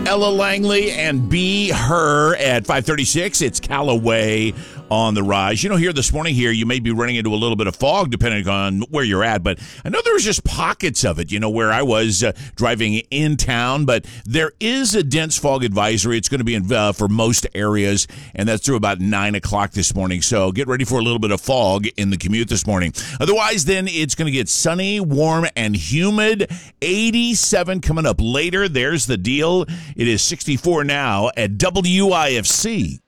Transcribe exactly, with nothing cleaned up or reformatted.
Ella Langley and Be Her at five thirty-six. It's Callaway on the rise. You know, here this morning here, you may be running into a little bit of fog depending on where you're at, but I know there was just pockets of it, you know, where I was uh, driving in town, but there is a dense fog advisory. It's going to be in, uh, for most areas, and that's through about nine o'clock this morning, so get ready for a little bit of fog in the commute this morning. Otherwise, then, it's going to get sunny, warm, and humid. eighty-seven coming up later. There's the deal. It is sixty-four now at W I F C.